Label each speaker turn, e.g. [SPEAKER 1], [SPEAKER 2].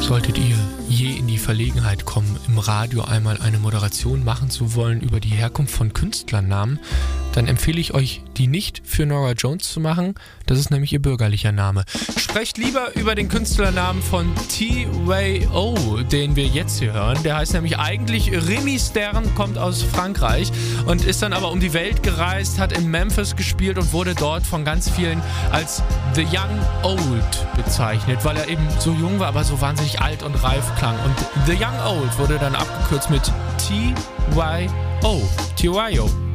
[SPEAKER 1] Solltet ihr je in die Verlegenheit kommen, im Radio einmal eine Moderation machen zu wollen über die Herkunft von Künstlernamen, dann empfehle ich euch, die nicht für Norah Jones zu machen. Das ist nämlich ihr bürgerlicher Name. Sprecht lieber über den Künstlernamen von T-Way-O, den wir jetzt hier hören. Der heißt nämlich eigentlich Remy Stern, kommt aus Frankreich und ist dann aber um die Welt gereist, hat in Memphis gespielt und wurde dort von ganz vielen als The Young Old bezeichnet, weil er eben so jung war, aber so wahnsinnig alt und reif klang. Und The Young Old wurde dann abgekürzt mit T-Y-O. T-Y-O.